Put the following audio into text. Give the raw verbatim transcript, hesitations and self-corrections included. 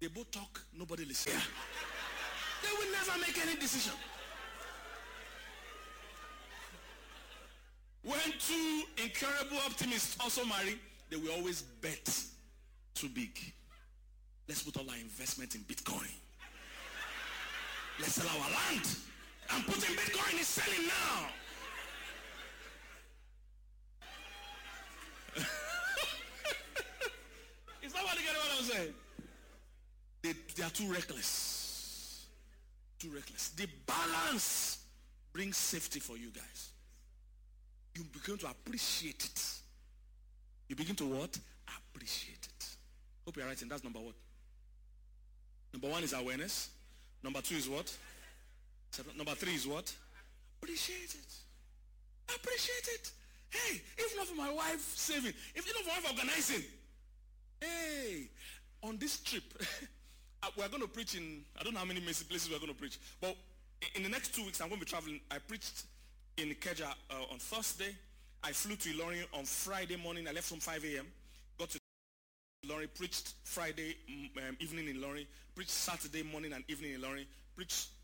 They both talk, nobody listens. Yeah. They will never make any decision. When two incurable optimists also marry, they will always bet too big. Let's put all our investment in Bitcoin. Let's sell our land and put in Bitcoin. It's selling now. Is that what you get what I'm saying? They, they are too reckless. Too reckless. The balance brings safety for you guys. You begin to appreciate it. You begin to what? Appreciate it. Hope you're writing. That's number one. Number one is awareness. Number two is what? Number three is what? Appreciate it. Appreciate it. Hey, if not for my wife saving, if not for my wife organizing, hey, on this trip, we're going to preach in, I don't know how many places we're going to preach, but in the next two weeks, I'm going to be traveling. I preached in Ikeja uh, on Thursday. I flew to Ilorin on Friday morning. I left from five a.m. Got to Ilorin, preached Friday um, evening in Ilorin, preached Saturday morning and evening in Ilorin, preached